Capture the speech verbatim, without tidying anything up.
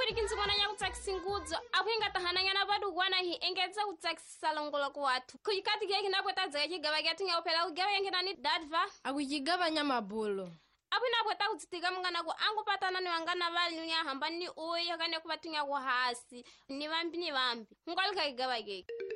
kuri kinzimona nya kutsakisingudzo akuinga tahananya na vadu kwana hi engedza kutsakisisa longola ku watu kuyikati keke napwetadzeka chigava kyatinga upela kugava yengenani dadva akuchigavanya mabulo apwina kweta kutsitika mungana ku angu patana ni wangana vali nya hamba ni uya kane kuvatinga ku hasi ni vambi ni vambi ngwalika igava keke